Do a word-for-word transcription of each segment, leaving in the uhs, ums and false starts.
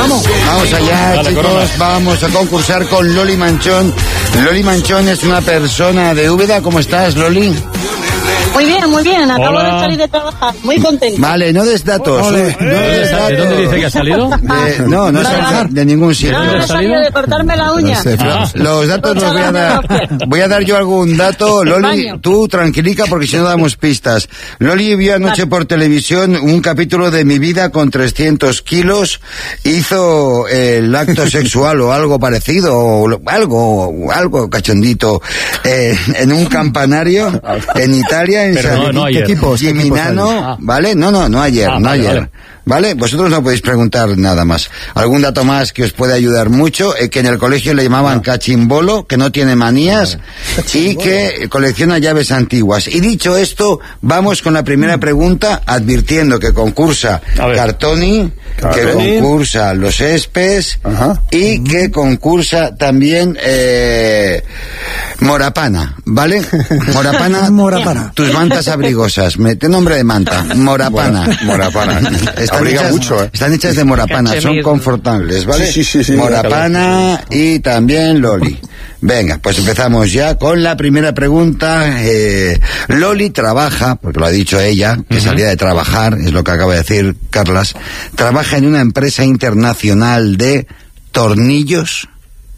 Vamos. Vamos allá, Dale, chicos. Corona. Vamos a concursar con Loli Manchón. Loli Manchón es una persona de Úbeda. ¿Cómo estás, Loli? Muy bien, muy bien. Acabo Hola. de salir de trabajar. Muy contenta. Vale, no des datos. Ole. No des datos. ¿De dónde dice que ha salido? De- no, no Vale, es vale. de ningún sitio. No, ¿dónde no he has salido salido? de cortarme la uña. Ah. Los datos los voy a dar. Voy a dar yo algún dato. Loli, baño. tú tranquilica porque si no damos pistas. Loli vio anoche Vale. por televisión un capítulo de Mi vida con trescientos kilos. Hizo el acto sexual o algo parecido, o lo- algo, algo cachondito, eh, en un campanario en Italia, en Pero no, San no ayer. equipos? ¿Qué equipos Giminano, hay? ¿vale? No, no, no ayer, Ah, no vale, ayer. vale. ¿Vale? Vosotros no podéis preguntar nada más. Algún dato más que os puede ayudar mucho, eh, que en el colegio le llamaban cachimbolo, que no tiene manías y que colecciona llaves antiguas. Y dicho esto, vamos con la primera pregunta, advirtiendo que concursa A ver. Cartoni, que Cartoni. concursa Los Espes Ajá. y que concursa también eh, Morapana, ¿vale? Morapana, Morapana. tus mantas abrigosas, mete nombre de manta, Morapana. Morapana. Están Abriga hechas, mucho, ¿eh? están hechas de morapana, son Cachemir. confortables, ¿vale? Sí, sí, sí, sí. Morapana y también Loli. Venga, pues empezamos ya con la primera pregunta. Eh, Loli trabaja, porque lo ha dicho ella, que salía de trabajar, es lo que acaba de decir Carlas, trabaja en una empresa internacional de tornillos,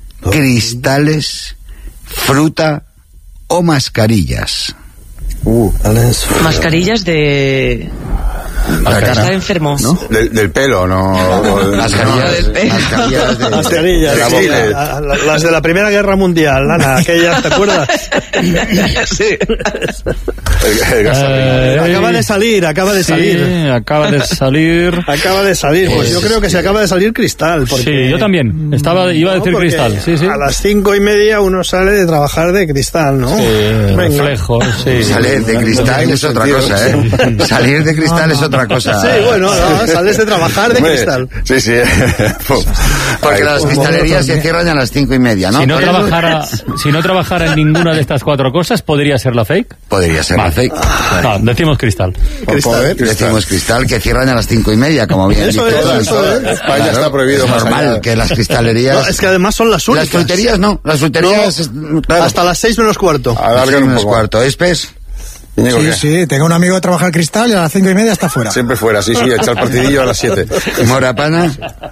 cristales, fruta o mascarillas. Uh, Mascarillas de... La cara, Está enfermo. ¿no? Del, del pelo, no. Mascarillas, del pelo. mascarillas de, Mascarillas, de la sí, boca. la- la- las de la Primera Guerra Mundial, Ana, aquellas, ¿te acuerdas? Sí. El, el gas Eh, Acaba de salir, acaba de sí, salir. acaba de salir. Acaba de salir, pues yo creo que se acaba de salir Cristal. Porque, Sí, yo también. Estaba, iba a ¿no? decir Porque Cristal. Sí, sí. A las cinco y media uno sale de trabajar de Cristal, ¿no? Sí, Venga. reflejo, sí. Salir de cristal es otra cosa, ¿eh? Salir de cristal es otra cosa. Sí, bueno, no, sales de trabajar de Hombre, Cristal. Sí, sí. Porque Ay, las pues, cristalerías se cierran a las cinco y media, ¿no? Si no, Por eso- trabajara, si no trabajara en ninguna de estas cuatro cosas, ¿podría ser la fake? Podría ser la fake. No, decimos Cristal. por poder, Decimos cristal que cierran a las cinco y media, como bien Eso dice. es, Tony. eso es. En España está prohibido Es más normal allá. que las cristalerías... No, es que además son las únicas. Las fruterías no, las fruterías... claro, Hasta las seis menos cuarto. Alargan un menos poco. cuarto. ¿Espes? Íñigo, Sí, ¿qué? sí, tengo un amigo que trabaja en Cristal y a las cinco y media está fuera. Siempre fuera, sí, sí, echa el partidillo a las siete. Morapana.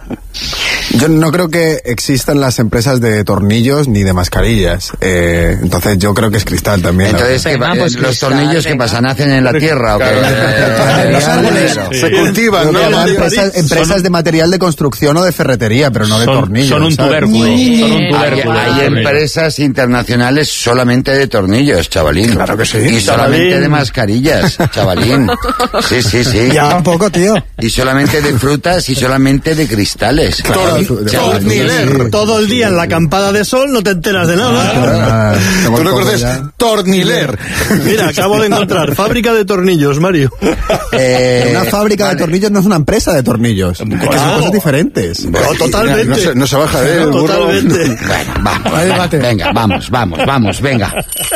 Yo no creo que existan las empresas de tornillos ni de mascarillas. Eh, entonces yo creo que es Cristal también. la Entonces, ¿qué Venga, pa- pues los cristal, tornillos que venga. pasan, nacen en la tierra o qué? Claro. Eh, Los árboles. eh, Se cultivan, verdad. ¿no? Yo creo que empresas, empresas de material de construcción o de ferretería, pero no de Son, tornillos. son un ¿sabes? tubérculo. Son un Hay, tubérculo. hay empresas internacionales solamente de tornillos, chavalín. Claro que sí. Y solamente Chavalín. de mascarillas, chavalín. Sí, sí, sí. Ya tampoco, tío. Y solamente de frutas y solamente de cristales. Torni- Chavalín. Todo el día en la acampada de sol no te enteras de nada. Ah, tengo ¿Tú el no coco conoces? ya. Torniler. Mira, acabo de encontrar fábrica de tornillos, Mario. Eh, Una fábrica de vale. tornillos no es una empresa de tornillos. Es que son cosas diferentes. No, totalmente. No se, no se baja de él, el burro. Totalmente. Bueno, vamos. Ahí debate. Venga, vamos, vamos, vamos, venga.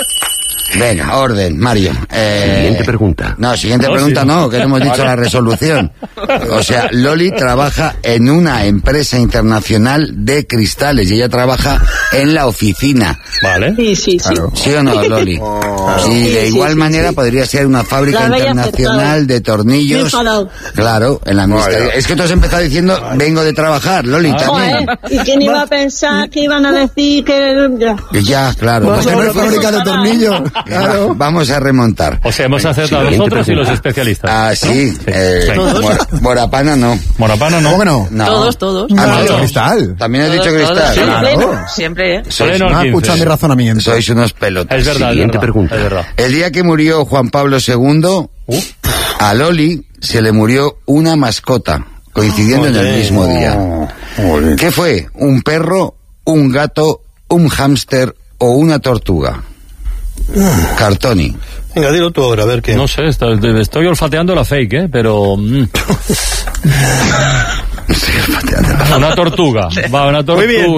Venga, orden, Mario. Eh, Siguiente pregunta. No, siguiente No, pregunta sí. no, que no hemos dicho la resolución. O sea, Loli trabaja en una empresa internacional de cristales y ella trabaja en la oficina. Vale. Sí, sí, sí. ¿Sí o no, Loli? Sí, de Sí, igual sí, manera sí. podría ser una fábrica La habéis internacional acertado. de tornillos. Me he enfadado. Claro, en la ministeria. Vaya. Es que tú has empezado diciendo, vengo de trabajar, Loli, también. Joder, ¿y quién iba a pensar que iban a decir que... Ya, claro. Pues Entonces, no es fábrica de tornillos. Claro. Vamos a remontar. O sea, hemos acertado Siguiente nosotros y los pregunta. especialistas. Ah, sí. Eh, Sí. Mora- Morapana no. Morapana, ¿no? ¿Cómo que no? No. Todos, todos. Ah, Ah, no. Cristal. También has Todos, dicho todos, cristal. siempre, Claro. siempre, ¿eh? Sois, Pleno No ha quince. escuchado mi razonamiento. sois unos pelotas. Es verdad, es Siguiente verdad. pregunta. Es verdad. El día que murió Juan Pablo segundo, a Loli se le murió una mascota, coincidiendo en el mismo día. Joder. ¿Qué fue? ¿Un perro, un gato, un hámster o una tortuga? Cartoni. Venga, dilo tú ahora, a ver qué. No sé, estoy, estoy olfateando la fake, ¿eh? Pero... mm. Una tortuga. Va, una tortuga. Muy bien.